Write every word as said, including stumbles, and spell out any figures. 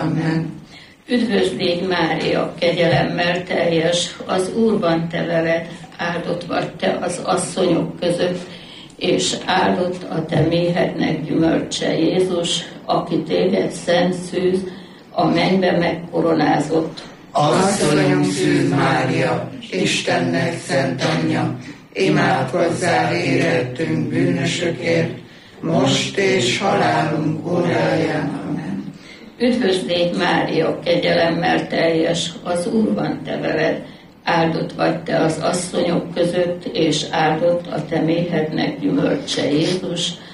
Amen. Üdvözl légy, Mária, kegyelemmel teljes, az Úr van te veled, áldott vagy te az asszonyok között, és áldott a te méhednek gyümölcse, Jézus, aki téged szent szűz, a mennybe megkoronázott. Asszonyom Szűz Mária, Istennek szent anyja, imádkozzál érettünk bűnösökért, most és halálunk óráján. Amen. Üdvözl légy, Mária, kegyelemmel teljes, az Úr van te veled, áldott vagy te az asszonyok között, és áldott a te méhednek gyümölcse, Jézus,